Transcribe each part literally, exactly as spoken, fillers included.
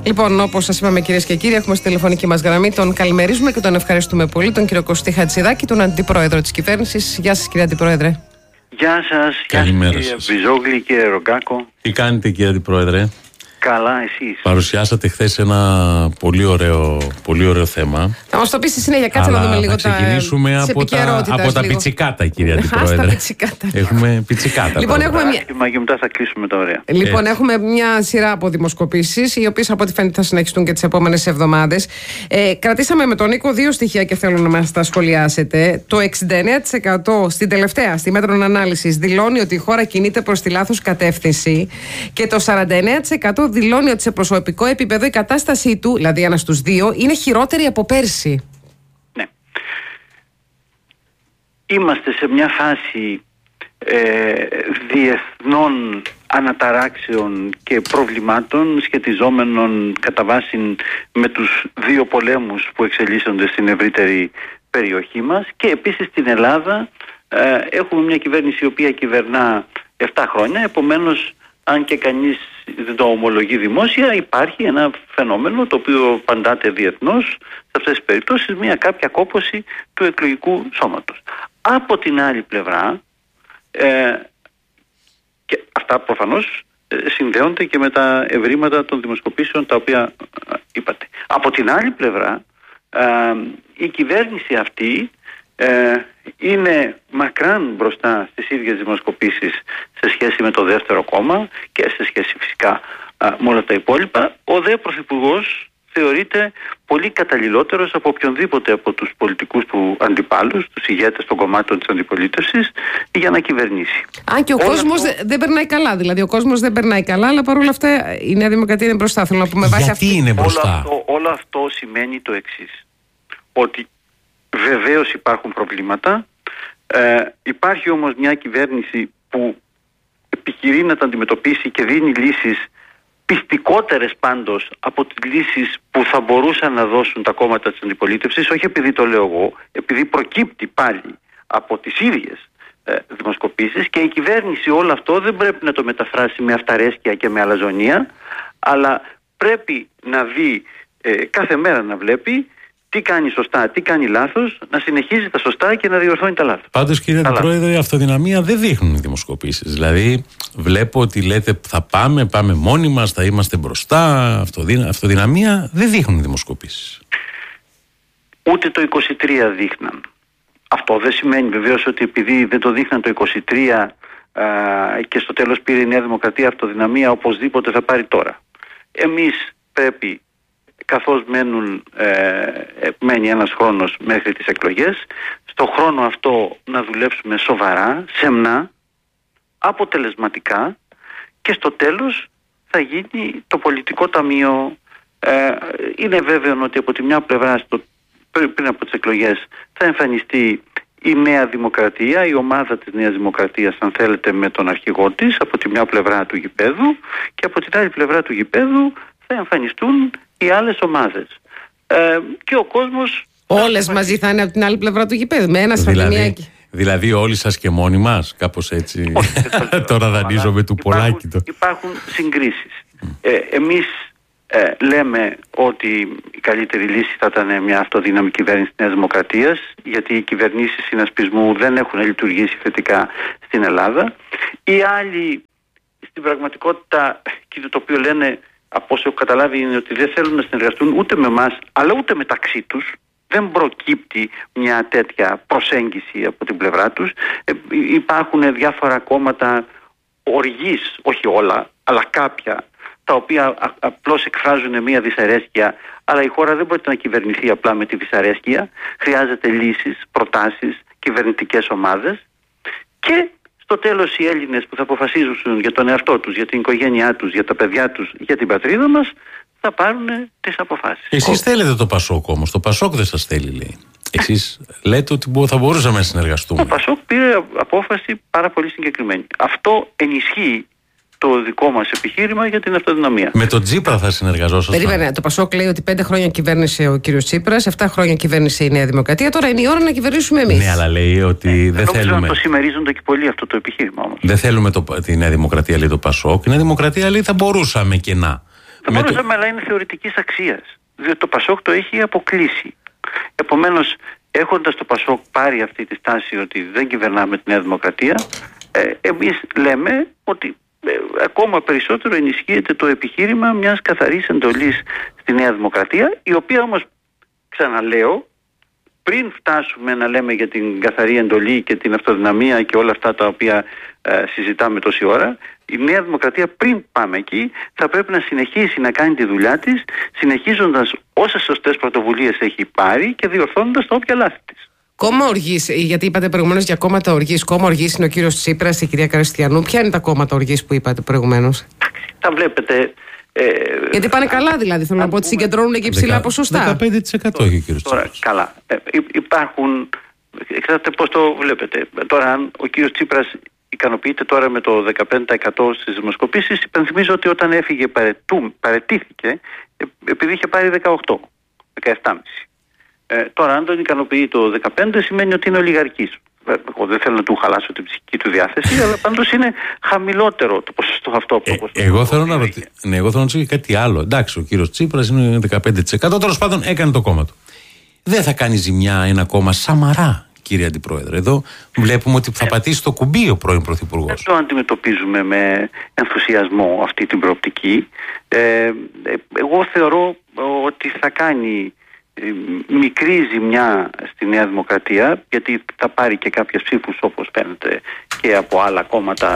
Λοιπόν, όπως σας είπαμε, κυρίες και κύριοι, έχουμε στη τηλεφωνική μας γραμμή τον καλημερίζουμε και τον ευχαριστούμε πολύ, τον κύριο Κωστή Χατζηδάκη, τον Αντιπρόεδρο της Κυβέρνησης. Γεια σας, κύριε Αντιπρόεδρε. Γεια σας, καλημέρα κύριε Μπιζόγλη, κύριε Ρογκάκο. Τι κάνετε, κύριε Αντιπρόεδρε? Καλά, εσείς? Παρουσιάσατε χθες ένα πολύ ωραίο, πολύ ωραίο θέμα. Θα μας το πεις στη συνέχεια, κάτσε αλλά να δούμε λίγο τα. Θα ξεκινήσουμε τα, από, τα, από τα πιτσικάτα, κύριε Αντιπρόεδρε. Άστα πιτσικάτα. Έχουμε πιτσικάτα. Λοιπόν, έχουμε μια... και μετά θα κλείσουμε τα ωραία. Λοιπόν, Έτσι. έχουμε μια σειρά από δημοσκοπήσεις, οι οποίες από ό,τι φαίνεται θα συνεχιστούν και τις επόμενες εβδομάδες. Ε, κρατήσαμε με τον Νίκο δύο στοιχεία και θέλω να μας τα σχολιάσετε. Το εξήντα εννέα τοις εκατό στην τελευταία, στη μέτρων ανάλυσης, δηλώνει ότι η χώρα κινείται προς τη λάθος κατεύθυνση και το σαράντα εννέα τοις εκατό δηλώνει ότι σε προσωπικό επίπεδο η κατάστασή του, δηλαδή ένα στους δύο, είναι χειρότερη από πέρσι. Ναι. Είμαστε σε μια φάση ε, διεθνών αναταράξεων και προβλημάτων σχετιζόμενων κατά βάση με τους δύο πολέμους που εξελίσσονται στην ευρύτερη περιοχή μας, και επίσης στην Ελλάδα ε, έχουμε μια κυβέρνηση η οποία κυβερνά επτά χρόνια, επομένως αν και κανείς δεν το ομολογεί δημόσια, υπάρχει ένα φαινόμενο το οποίο παντάται διεθνώς σε αυτές τις περιπτώσεις, μια κάποια κόπωση του εκλογικού σώματος. Από την άλλη πλευρά, ε, και αυτά προφανώς ε, συνδέονται και με τα ευρήματα των δημοσκοπήσεων τα οποία ε, είπατε. Από την άλλη πλευρά, ε, η κυβέρνηση αυτή ε, είναι μακράν μπροστά στις ίδιες δημοσκοπήσεις σε σχέση με το δεύτερο κόμμα και σε σχέση φυσικά α, με όλα τα υπόλοιπα. Ο δε Πρωθυπουργός θεωρείται πολύ καταλληλότερος από οποιονδήποτε από τους πολιτικούς του αντιπάλους, τους ηγέτες των κομμάτων της αντιπολίτευσης, για να κυβερνήσει. Αν και ο κόσμος αυτό... δεν περνάει καλά, δηλαδή ο κόσμος δεν περνάει καλά, αλλά παρόλα αυτά η Νέα Δημοκρατία είναι μπροστά. Θέλω να πούμε, βάσει Γιατί αυτή... είναι μπροστά? Όλο αυτό, όλο αυτό σημαίνει το εξής, ότι βεβαίως υπάρχουν προβλήματα, ε, υπάρχει όμως μια κυβέρνηση που επιχειρεί να τα αντιμετωπίσει και δίνει λύσεις πιστικότερες πάντως από τις λύσεις που θα μπορούσαν να δώσουν τα κόμματα της αντιπολίτευσης, όχι επειδή το λέω εγώ, επειδή προκύπτει πάλι από τις ίδιες ε, δημοσκοπήσεις, και η κυβέρνηση όλο αυτό δεν πρέπει να το μεταφράσει με αυταρέσκεια και με αλαζονία, αλλά πρέπει να δει ε, κάθε μέρα να βλέπει τι κάνει σωστά, τι κάνει λάθος, να συνεχίζει τα σωστά και να διορθώνει τα λάθη. Πάντως, κύριε Αντιπρόεδρε, αυτοδυναμία δεν δείχνουν οι δημοσκοπήσεις. Δηλαδή, βλέπω ότι λέτε θα πάμε, πάμε μόνοι μας, θα είμαστε μπροστά. Αυτοδυ... Αυτοδυναμία δεν δείχνουν οι δημοσκοπήσεις. Ούτε το είκοσι τρία δείχναν. Αυτό δεν σημαίνει βεβαίως ότι επειδή δεν το δείχναν το είκοσι τρία α, και στο τέλος πήρε η Νέα Δημοκρατία αυτοδυναμία, οπωσδήποτε θα πάρει τώρα. Εμείς πρέπει, καθώς μένουν, ε, μένει ένας χρόνος μέχρι τις εκλογές, στο χρόνο αυτό να δουλέψουμε σοβαρά, σεμνά, αποτελεσματικά, και στο τέλος θα γίνει το πολιτικό ταμείο. Ε, είναι βέβαιο ότι από τη μια πλευρά στο, πριν από τις εκλογές θα εμφανιστεί η Νέα Δημοκρατία, η ομάδα της Νέας Δημοκρατίας, αν θέλετε, με τον αρχηγό της, από τη μια πλευρά του γηπέδου, και από την άλλη πλευρά του γηπέδου θα εμφανιστούν οι άλλες ομάδες. Ε, και ο κόσμος... Όλες θα... μαζί θα είναι από την άλλη πλευρά του γηπέδου, με ένα σφαγγινιάκι. Δηλαδή όλοι σας και μόνοι μας, κάπως έτσι. Τώρα δανείζομαι του πολλάκι το. Υπάρχουν συγκρίσεις. Ε, εμείς ε, λέμε ότι η καλύτερη λύση θα ήταν μια αυτοδύναμη κυβέρνηση της Νέας Δημοκρατίας, γιατί οι κυβερνήσεις συνασπισμού δεν έχουν λειτουργήσει θετικά στην Ελλάδα. Οι άλλοι στην πραγματικότητα, και το οποίο λένε, από όσο έχω καταλάβει, είναι ότι δεν θέλουν να συνεργαστούν ούτε με εμάς αλλά ούτε μεταξύ τους. Δεν προκύπτει μια τέτοια προσέγγιση από την πλευρά τους. Ε, υπάρχουν διάφορα κόμματα οργής, όχι όλα, αλλά κάποια, τα οποία α, απλώς εκφράζουν μια δυσαρέσκεια, αλλά η χώρα δεν μπορεί να κυβερνηθεί απλά με τη δυσαρέσκεια. Χρειάζεται λύσεις, προτάσεις, κυβερνητικές ομάδες, και στο τέλος οι Έλληνες που θα αποφασίζουν για τον εαυτό τους, για την οικογένειά τους, για τα παιδιά τους, για την πατρίδα μας, θα πάρουν τις αποφάσεις. Εσείς θέλετε το Πασόκ όμως, το Πασόκ δεν σας θέλει, λέει. Εσείς λέτε ότι θα μπορούσαμε να συνεργαστούμε. Το Πασόκ πήρε απόφαση πάρα πολύ συγκεκριμένη. Αυτό ενισχύει το δικό μας επιχείρημα για την αυτοδυναμία. Με τον Τσίπρα θα συνεργαζόσασταν? Περίμενε, το Πασόκ λέει ότι πέντε χρόνια κυβέρνησε ο κύριος Τσίπρας, εφτά χρόνια κυβέρνησε η Νέα Δημοκρατία. Τώρα είναι η ώρα να κυβερνήσουμε εμείς. Ναι, αλλά λέει ότι ε, δεν θέλουμε. Να το συμμερίζονται και πολύ αυτό το επιχείρημα όμως. Δεν θέλουμε το, τη Νέα Δημοκρατία, λέει το Πασόκ. Η Νέα Δημοκρατία λέει θα μπορούσαμε και να. Θα μπορούσαμε, το... αλλά είναι θεωρητικής αξίας. Διότι το Πασόκ το έχει αποκλείσει. Επομένως, έχοντας το Πασόκ πάρει αυτή τη στάση ότι δεν κυβερνάμε τη Νέα Δημοκρατία, ε, εμείς λέμε ότι ε, ακόμα περισσότερο ενισχύεται το επιχείρημα μιας καθαρής εντολής στη Νέα Δημοκρατία, η οποία όμως, ξαναλέω, πριν φτάσουμε να λέμε για την καθαρή εντολή και την αυτοδυναμία και όλα αυτά τα οποία ε, συζητάμε τόση ώρα, η Νέα Δημοκρατία πριν πάμε εκεί θα πρέπει να συνεχίσει να κάνει τη δουλειά της, συνεχίζοντας όσες σωστές πρωτοβουλίες έχει πάρει και διορθώνοντας τα όποια λάθη της. Κόμμα οργής, γιατί είπατε προηγουμένως για κόμματα οργής. Κόμμα οργής είναι ο κύριος Τσίπρας, η κυρία Καριστιανού. Ποια είναι τα κόμματα οργής που είπατε προηγουμένως? Τα βλέπετε. Ε, γιατί πάνε καλά, δηλαδή. Θέλω να πω ότι συγκεντρώνουν και ψηλά ποσοστά. δεκαπέντε τοις εκατό έχει ο κύριος Τσίπρας. Τώρα, καλά. Ε, υπάρχουν. Εξαρτάται πώς το βλέπετε. Τώρα, αν ο κύριος Τσίπρας ικανοποιείται τώρα με το δεκαπέντε τοις εκατό στις δημοσκοπήσεις, υπενθυμίζω ότι όταν έφυγε παρετού, παρετήθηκε επειδή είχε πάρει δεκαοκτώ, δεκαεπτά κόμμα πέντε. Ε, τώρα, αν τον ικανοποιεί το δεκαπέντε, σημαίνει ότι είναι ολιγαρκής. Εγώ δεν θέλω να του χαλάσω την ψυχική του διάθεση, αλλά πάντως είναι χαμηλότερο το ποσοστό αυτό. Ε, εγώ, θέλω να ρωτη... ναι, εγώ θέλω να ρωτήσω κάτι άλλο. Εντάξει, ο κύριος Τσίπρας είναι δεκαπέντε τοις εκατό, τέλος πάντων έκανε το κόμμα του. Δεν θα κάνει ζημιά ένα κόμμα Σαμαρά, κύριε Αντιπρόεδρε? Εδώ βλέπουμε ότι θα πατήσει το κουμπί ο πρώην Πρωθυπουργός. Δεν το αντιμετωπίζουμε με ενθουσιασμό αυτή την προοπτική. Ε, εγώ θεωρώ ότι θα κάνει μικρή ζημιά στη Νέα Δημοκρατία, γιατί θα πάρει και κάποιες ψήφους, όπως φαίνεται, και από άλλα κόμματα,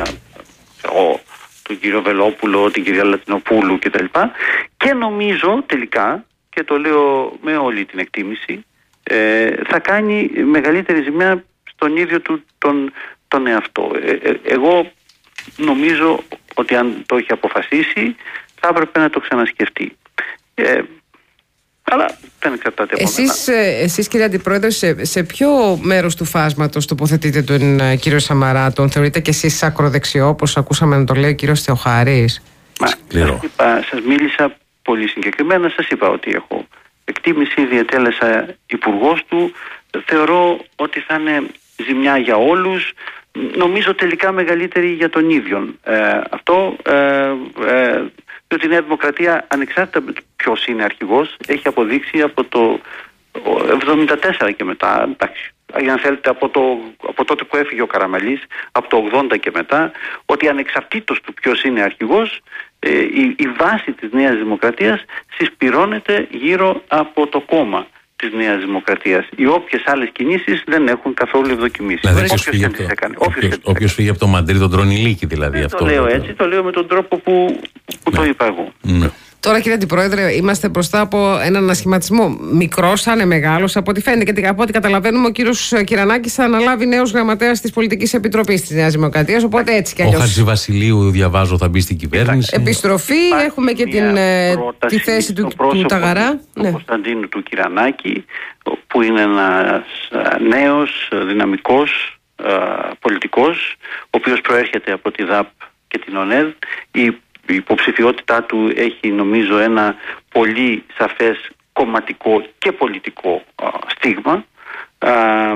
εγώ, τον κύριο Βελόπουλο, την κυρία Λατινοπούλου κτλ. Και νομίζω τελικά, και το λέω με όλη την εκτίμηση, ε, θα κάνει μεγαλύτερη ζημιά στον ίδιο του τον, τον εαυτό. Ε, ε, εγώ νομίζω ότι αν το έχει αποφασίσει θα έπρεπε να το ξανασκεφτεί. Ε, αλλά δεν εξαρτάται από εσείς, εσείς κύριε Αντιπρόεδρε, σε, σε ποιο μέρος του φάσματος τοποθετείτε τον uh, κύριο Σαμαρά? Τον θεωρείτε και εσείς ακροδεξιό, όπως ακούσαμε να το λέει ο κύριος Θεοχάρης? Μα, σας, είπα, σας μίλησα πολύ συγκεκριμένα, σας είπα ότι έχω εκτίμηση, διετέλεσα υπουργός του, θεωρώ ότι θα είναι ζημιά για όλους, νομίζω τελικά μεγαλύτερη για τον ίδιον. Ε, αυτό... Ε, ε, διότι η Νέα Δημοκρατία, ανεξάρτητα με ποιος είναι αρχηγός, έχει αποδείξει από το εβδομήντα τέσσερα και μετά, εντάξει, αν θέλετε από, το, από τότε που έφυγε ο Καραμανλής, από το ογδόντα και μετά, ότι ανεξαρτήτως του ποιος είναι αρχηγός, ε, η, η βάση της Νέας Δημοκρατίας συσπυρώνεται γύρω από το κόμμα της Νέας Δημοκρατίας. Οι όποιες άλλες κινήσεις δεν έχουν καθόλου ευδοκιμήσει. Δηλαδή, όποιος φύγει, από το, όποιος, όποιος φύγει από το Μαντρί, τον τρώνε ηλίκη δηλαδή. Δεν αυτό, το λέω το... έτσι, το λέω με τον τρόπο που, που ναι. το είπα εγώ. Ναι. Τώρα, κύριε Αντιπρόεδρε, είμαστε μπροστά από έναν ανασχηματισμό. Μικρός, θα είναι μεγάλος, από ό,τι φαίνεται. Γιατί από ό,τι καταλαβαίνουμε, ο κύριος Κυρανάκης θα αναλάβει νέος γραμματέας της Πολιτικής Επιτροπής της Νέας Δημοκρατίας. Οπότε έτσι κι αλλιώς. Ο Χατζηβασιλείου, διαβάζω, θα μπει στην κυβέρνηση. Επιστροφή, έχουμε και την, τη θέση του, του Ταγαρά. Του ναι. Κωνσταντίνου του Κυρανάκη, που είναι ένας νέος, δυναμικός πολιτικός, ο οποίος προέρχεται από τη ΔΑΠ και την ΟΝΕΔ. Η Η υποψηφιότητά του έχει, νομίζω, ένα πολύ σαφές κομματικό και πολιτικό α, στίγμα α,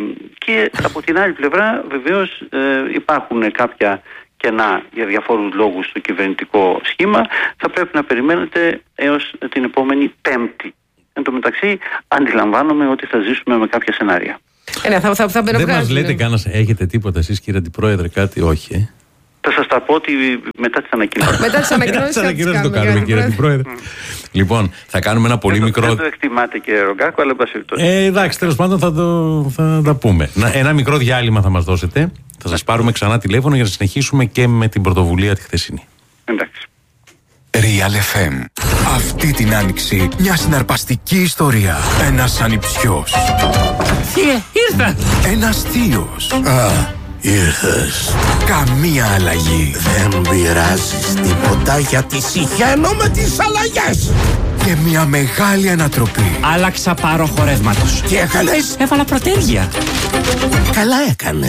και από την άλλη πλευρά βεβαίως ε, υπάρχουν κάποια κενά για διαφόρους λόγους στο κυβερνητικό σχήμα. Θα πρέπει να περιμένετε έως την επόμενη Πέμπτη. Εν τω μεταξύ αντιλαμβάνομαι ότι θα ζήσουμε με κάποια σενάρια. Ε, ναι, θα, θα, θα Δεν μας λέτε κανένα, έχετε τίποτα εσείς κύριε Αντιπρόεδρε, κάτι? Όχι, ε? Θα σας τα πω ότι μετά τις ανακοινώσεις. Μετά τις ανακοινώσεις το κάνουμε, κύριε Αντιπρόεδρε. Λοιπόν, θα κάνουμε ένα πολύ μικρό. Δεν το εκτιμάτε, κύριε Ρογκάκο, αλλά εν Ε, εντάξει, τέλος πάντων θα, το, θα τα πούμε. Ένα μικρό διάλειμμα θα μας δώσετε. Θα σας πάρουμε ξανά τηλέφωνο για να συνεχίσουμε και με την πρωτοβουλία τη χθεσινή. Εντάξει. Real εφ εμ. Αυτή την άνοιξη μια συναρπαστική ιστορία. Ένας ανιψιός. Θεία, ήρθα. Ένας θείος. Α. Ήρθες. Καμία αλλαγή. Δεν πειράζεις τίποτα γιατί συχαίνω με τις αλλαγές. Και μια μεγάλη ανατροπή. Άλλαξα πάρο χορεύματος. Τι έκανες? Έβαλα πρωτέργεια. Καλά έκανες.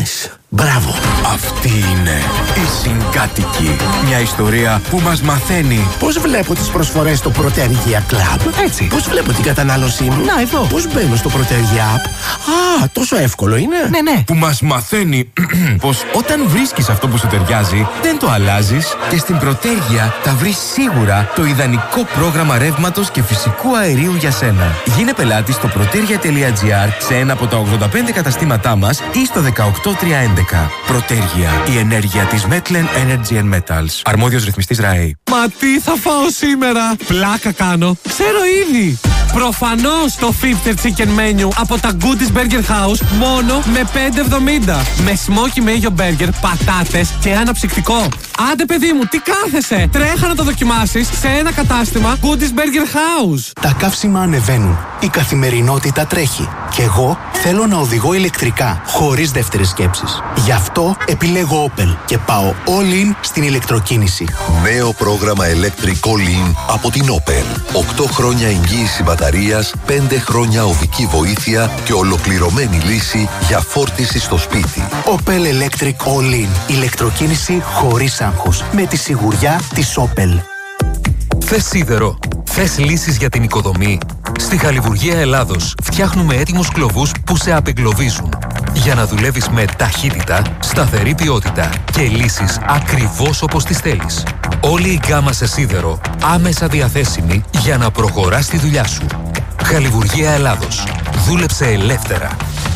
Μπράβο. Αυτή είναι η Συγκάτοικη. Μια ιστορία που μας μαθαίνει Πώς βλέπω τις προσφορές στο Protergia Club. έτσι. Πώς βλέπω την κατανάλωσή μου. Να, εδώ. Πώς μπαίνω στο Protergia App. Α, τόσο εύκολο είναι. Ναι, ναι. Που μας μαθαίνει πως όταν βρίσκεις αυτό που σου ταιριάζει, δεν το αλλάζεις και στην Protergia θα βρεις σίγουρα το ιδανικό πρόγραμμα ρεύματος και φυσικού αερίου για σένα. Γίνε πελάτη στο protergia.gr σε ένα από τα ογδόντα πέντε καταστήματά μας ή στο δεκαοκτώ τριακόσια έντεκα. Protergia, η ενέργεια της Metlen Energy and Metals. Αρμόδιος ρυθμιστής ΡΑΕ. Μα τι θα φάω σήμερα? Πλάκα κάνω. Ξέρω ήδη. Προφανώς το Fifter Chicken Menu από τα Goodies Burger House μόνο με πέντε εβδομήντα. Με smoky mayo burger, πατάτες και αναψυκτικό. Άντε παιδί μου, τι κάθεσαι? Τρέχα να το δοκιμάσεις σε ένα κατάστημα Goodies Burger House. Τα καύσιμα ανεβαίνουν. Η καθημερινότητα τρέχει. Και εγώ θέλω να οδηγώ ηλεκτρικά, χωρίς δεύτερες σκέψεις. Γι' αυτό επιλέγω Opel και πάω all in στην ηλεκτροκίνηση. Νέο πρόγραμμα Electric All In από την Opel. οκτώ χρόνια εγγύηση μπαταρίας, πέντε χρόνια οδική βοήθεια και ολοκληρωμένη λύση για φόρτιση στο σπίτι. Opel Electric All In. Ηλεκτροκίνηση χωρίς άγχος. Με τη σιγουριά της Opel. Θες σίδερο? Θες λύσεις για την οικοδομή? Στη Χαλιβουργία Ελλάδος φτιάχνουμε έτοιμους κλωβούς που σε απεγκλωβίζουν. Για να δουλεύεις με ταχύτητα, σταθερή ποιότητα και λύσεις ακριβώς όπως τις θέλεις. Όλη η γκάμα σε σίδερο άμεσα διαθέσιμη για να προχωράς τη δουλειά σου. Χαλιβουργία Ελλάδος. Δούλεψε ελεύθερα.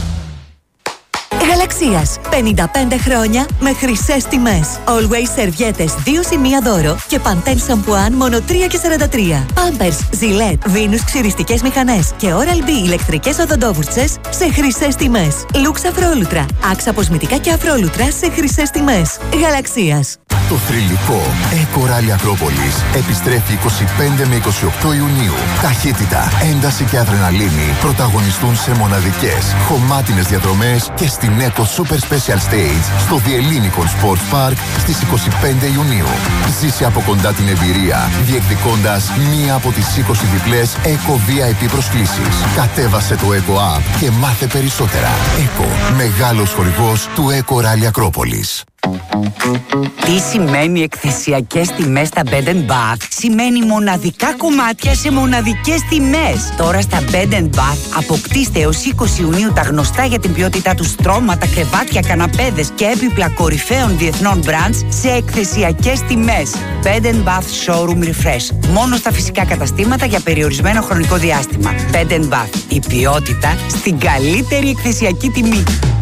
Γαλαξίας. πενήντα πέντε χρόνια με χρυσές τιμές. Always σερβιέτες δύο συν ένα δώρο και Pantene σαμπουάν μόνο τρία και σαράντα τρία. Pampers, Gillette, Venus ξυριστικές μηχανές και Oral-B ηλεκτρικές οδοντόβουρτσες σε χρυσές τιμές. Lux Αφρόλουτρα. Άξα αποσμητικά και αφρόλουτρα σε χρυσές τιμές. Γαλαξίας. Το θρυλικό Eco Rally Ακρόπολης επιστρέφει είκοσι πέντε με είκοσι οκτώ Ιουνίου. Ταχύτητα, ένταση και αδρεναλίνη πρωταγωνιστούν σε μοναδικές, χωμάτινες διαδρομές και στην Eco Super Special Stage στο The Ellinikon Sports Park στις είκοσι πέντε Ιουνίου. Ζήσε από κοντά την εμπειρία, διεκδικώντας μία από τις είκοσι διπλές Eco βι άι πι προσκλήσεις. Κατέβασε το Eco App και μάθε περισσότερα. Eco, μεγάλος χορηγός του Eco Rally Ακρόπολης. Τι σημαίνει εκθεσιακές τιμές στα Bed and Bath? Σημαίνει μοναδικά κομμάτια σε μοναδικές τιμές. Τώρα στα Bed and Bath αποκτήστε έως είκοσι Ιουνίου τα γνωστά για την ποιότητά του στρώματα, κρεβάτια, καναπέδες και έπιπλα κορυφαίων διεθνών brands σε εκθεσιακές τιμές. Bed and Bath Showroom Refresh. Μόνο στα φυσικά καταστήματα για περιορισμένο χρονικό διάστημα. Bed and Bath. Η ποιότητα στην καλύτερη εκθεσιακή τιμή.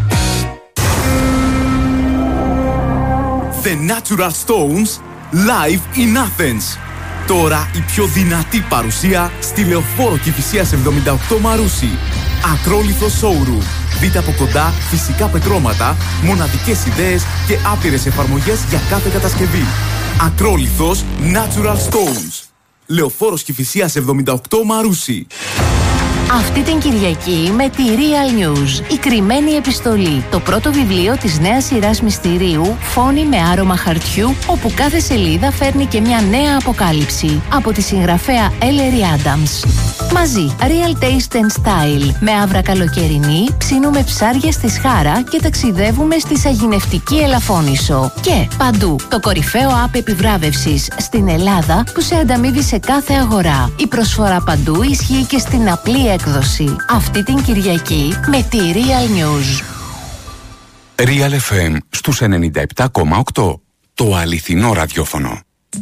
The Natural Stones live in Athens. Τώρα η πιο δυνατή παρουσία στη Λεωφόρο Κηφισίας εβδομήντα οκτώ Μαρούσι. Ακρόλιθο showroom. Δείτε από κοντά φυσικά πετρώματα, μοναδικές ιδέες και άπειρες εφαρμογές για κάθε κατασκευή. Ακρόλιθος Natural Stones. Λεωφόρος Κηφισίας εβδομήντα οκτώ Μαρούσι. Αυτή την Κυριακή με τη Real News, η κρυμμένη επιστολή, το πρώτο βιβλίο της νέας σειράς μυστηρίου, φόνη με άρωμα χαρτιού, όπου κάθε σελίδα φέρνει και μια νέα αποκάλυψη, από τη συγγραφέα Ellery Adams. Μαζί, Real Taste and Style, με άβρα καλοκαιρινή, ψήνουμε ψάρια στη Σχάρα και ταξιδεύουμε στη σαγηνευτική Ελαφώνησο. Και παντού, το κορυφαίο app επιβράβευσης στην Ελλάδα που σε ανταμείβει σε κάθε αγορά. Η προσφορά παντού ισχύει και στην απλή έκδοση. Αυτή την Κυριακή με τη Real News. Real εφ εμ στους ενενήντα επτά κόμμα οκτώ. Το αληθινό ραδιόφωνο.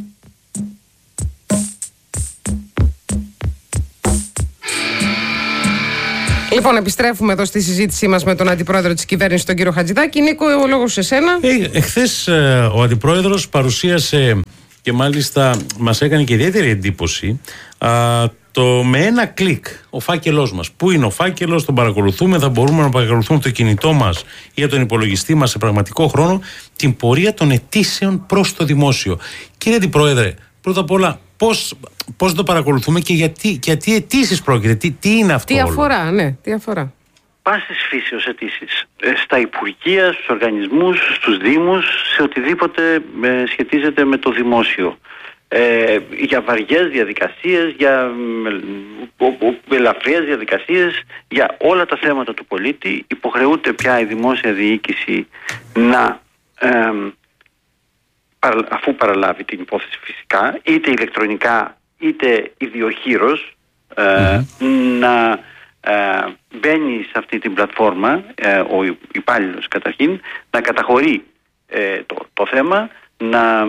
Λοιπόν, επιστρέφουμε εδώ στη συζήτησή μας με τον Αντιπρόεδρο της Κυβέρνησης, τον κύριο Χατζηδάκη. Νίκο, ο λόγος σε σένα. Ε, εχθές ε, ο Αντιπρόεδρος παρουσίασε και μάλιστα μας έκανε και ιδιαίτερη εντύπωση α, το με ένα κλικ ο φάκελός μας. Πού είναι ο φάκελος, τον παρακολουθούμε, θα μπορούμε να παρακολουθούμε από το κινητό μας ή από τον υπολογιστή μας σε πραγματικό χρόνο την πορεία των αιτήσεων προς το δημόσιο. Κύριε Αντιπρόεδρε, πρώτα απ' όλα, πώς, πώς το παρακολουθούμε και γιατί, γιατί αιτήσεις πρόκειται, τι, τι είναι αυτό? Τι αφορά, ναι, τι αφορά. Πάσης φύσεως αιτήσεις. Ε, στα υπουργεία, στους οργανισμούς, στους δήμους, σε οτιδήποτε ε, σχετίζεται με το δημόσιο. ε, για βαριές διαδικασίες, για ελαφριές διαδικασίες, για όλα τα θέματα του πολίτη. Υποχρεούται πια η δημόσια διοίκηση να, ε, αφού παραλάβει την υπόθεση φυσικά, είτε ηλεκτρονικά είτε ιδιοχείρος, ε, mm-hmm. να ε, μπαίνει σε αυτή την πλατφόρμα, ε, ο υπάλληλος καταρχήν, να καταχωρεί ε, το, το θέμα, να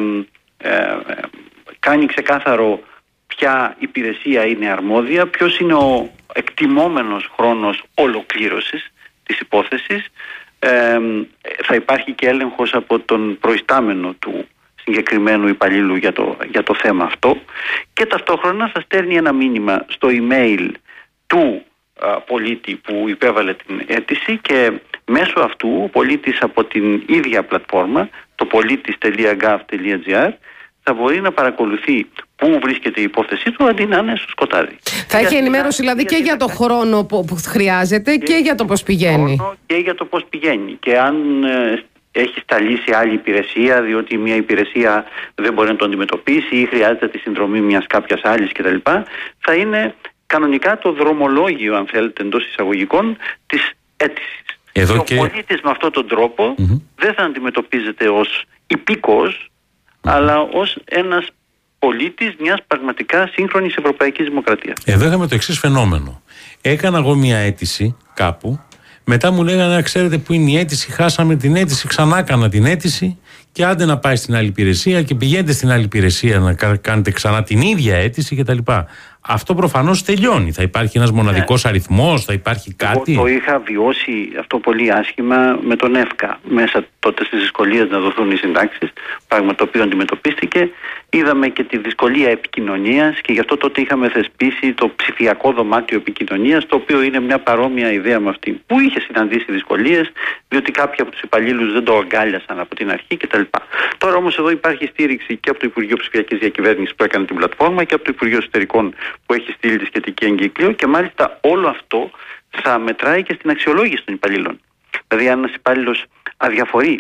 ε, κάνει ξεκάθαρο ποια υπηρεσία είναι αρμόδια, ποιος είναι ο εκτιμόμενος χρόνος ολοκλήρωσης της υπόθεσης. Ε, θα υπάρχει και έλεγχος από τον προϊστάμενο του συγκεκριμένου υπαλλήλου για το, για το θέμα αυτό, και ταυτόχρονα θα στέλνει ένα μήνυμα στο email του α, πολίτη που υπέβαλε την αίτηση, και μέσω αυτού ο πολίτης από την ίδια πλατφόρμα, το πολίτης τελεία γκοβ τελεία τζι άρ, θα μπορεί να παρακολουθεί πού βρίσκεται η υπόθεσή του, αντί να είναι στο σκοτάδι. Θα έχει ενημέρωση δηλαδή και για το χρόνο που, που χρειάζεται και, και για το πώς πηγαίνει. Και για το πώς πηγαίνει. Και αν ε, έχει σταλεί σε άλλη υπηρεσία, διότι μια υπηρεσία δεν μπορεί να το αντιμετωπίσει ή χρειάζεται τη συνδρομή μιας κάποιας άλλης κτλ., θα είναι κανονικά το δρομολόγιο, αν θέλετε, εντός εισαγωγικών, της αίτησης. Εδώ και και... ο πολίτης με αυτόν τον τρόπο mm-hmm. δεν θα αντιμετωπίζεται ως υπήκοος, mm-hmm. αλλά ως ένας πολίτης μιας πραγματικά σύγχρονης ευρωπαϊκής δημοκρατίας. Εδώ είχαμε το εξής φαινόμενο. Έκανα εγώ μια αίτηση κάπου, μετά μου λέγανε, ξέρετε που είναι η αίτηση, χάσαμε την αίτηση, ξανά έκανα την αίτηση και άντε να πάει στην άλλη υπηρεσία και πηγαίνετε στην άλλη υπηρεσία να κάνετε ξανά την ίδια αίτηση κτλ. Αυτό προφανώς τελειώνει. Θα υπάρχει ένας μοναδικός ναι. αριθμός, θα υπάρχει κάτι. Εγώ το είχα βιώσει αυτό πολύ άσχημα με τον ΕΦΚΑ. Μέσα τότε στις δυσκολίες να δοθούν οι συντάξεις, πράγμα το οποίο αντιμετωπίστηκε. Είδαμε και τη δυσκολία επικοινωνίας, και γι' αυτό τότε είχαμε θεσπίσει το ψηφιακό δωμάτιο επικοινωνίας, το οποίο είναι μια παρόμοια ιδέα με αυτή, που είχε συναντήσει δυσκολίες, διότι κάποιοι από τους υπαλλήλους δεν το αγκάλιασαν από την αρχή κτλ. Τώρα όμως εδώ υπάρχει στήριξη και από το Υπουργείο Ψηφιακής Διακυβέρνησης που έκανε την πλατφόρμα και από το Υπουργείο Εσωτερικών που έχει στείλει τη σχετική εγκύκλιο, και μάλιστα όλο αυτό θα μετράει και στην αξιολόγηση των υπαλλήλων. Δηλαδή, αν ένας υπάλληλος αδιαφορεί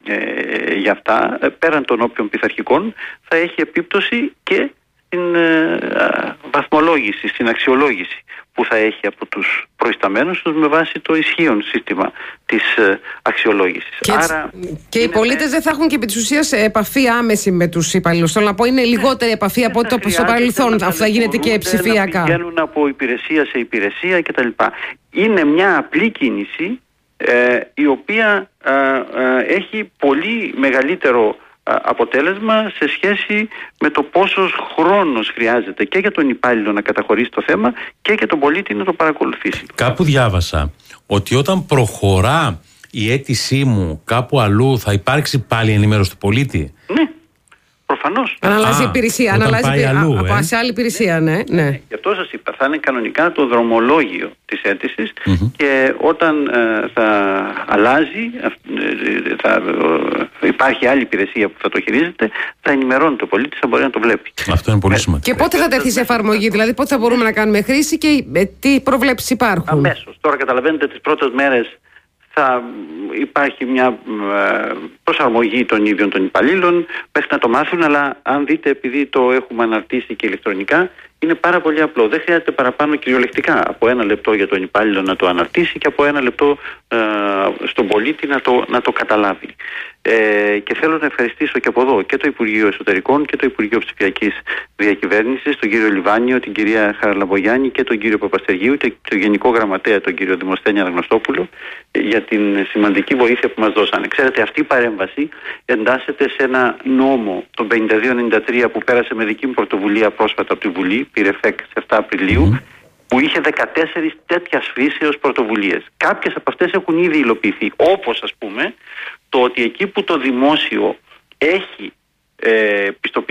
ε, για αυτά, ε, πέραν των όποιων πειθαρχικών, θα έχει επίπτωση και στην ε, βαθμολόγηση, στην αξιολόγηση που θα έχει από τους προϊσταμένους τους με βάση το ισχύον σύστημα της ε, αξιολόγησης. Και, Άρα, και οι πολίτες δεν θα έχουν και επί της ουσίας επαφή άμεση με τους υπαλλήλους. Θέλω να πω, είναι λιγότερη επαφή από ό,τι στο παρελθόν. Αυτό θα γίνεται και ψηφιακά. Να πηγαίνουν από υπηρεσία σε υπηρεσία κτλ. Είναι μια απλή κίνηση ε, η οποία ε, ε, έχει πολύ μεγαλύτερο αποτέλεσμα σε σχέση με το πόσος χρόνος χρειάζεται και για τον υπάλληλο να καταχωρήσει το θέμα και για τον πολίτη να το παρακολουθήσει. Κάπου διάβασα ότι όταν προχωρά η αίτησή μου κάπου αλλού θα υπάρξει πάλι ενημέρωση του πολίτη. Ναι, προφανώς. Αν αλλάζει υπηρεσία, αν αλλάζει αλλού, α, ε. σε άλλη υπηρεσία, ναι. ναι. Γι' αυτό σας είπα, θα είναι κανονικά το δρομολόγιο της αίτησης mm-hmm. και όταν ε, θα αλλάζει, ε, θα ε, υπάρχει άλλη υπηρεσία που θα το χειρίζεται, θα ενημερώνει το πολίτη, θα μπορεί να το βλέπει. Αυτό είναι πολύ σημαντικό. Και πότε θα τεθεί σε εφαρμογή, δηλαδή πότε θα μπορούμε να κάνουμε χρήση και ε, τι προβλέψεις υπάρχουν? Αμέσως. Τώρα καταλαβαίνετε, τις πρώτες μέρες θα υπάρχει μια προσαρμογή των ίδιων των υπαλλήλων μέχρι να το μάθουν, αλλά αν δείτε, επειδή το έχουμε αναρτήσει και ηλεκτρονικά, είναι πάρα πολύ απλό. Δεν χρειάζεται παραπάνω κυριολεκτικά από ένα λεπτό για τον υπάλληλο να το αναρτήσει και από ένα λεπτό ε, στον πολίτη να το, να το καταλάβει. Ε, και θέλω να ευχαριστήσω και από εδώ και το Υπουργείο Εσωτερικών και το Υπουργείο Ψηφιακής Διακυβέρνησης, τον κύριο Λιβάνιο, την κυρία Χαραλαμπογιάννη και τον κύριο Παπαστεργίου, και τον Γενικό Γραμματέα, τον κύριο Δημοσθένη Αναγνωστόπουλο, για την σημαντική βοήθεια που μας δώσανε. Ξέρετε, αυτή η παρέμβαση εντάσσεται σε ένα νόμο, τον πενήντα δύο ενενήντα τρία, που πέρασε με δική μου πρωτοβουλία πρόσφατα από τη Βουλή, πήρε εφέκ σε επτά Απριλίου, mm. που είχε δεκατέσσερις τέτοιας φύσεως πρωτοβουλίες. Κάποιες από αυτές έχουν ήδη υλοποιηθεί, όπως ας πούμε το ότι εκεί που το δημόσιο έχει ε, πιστοποιήσει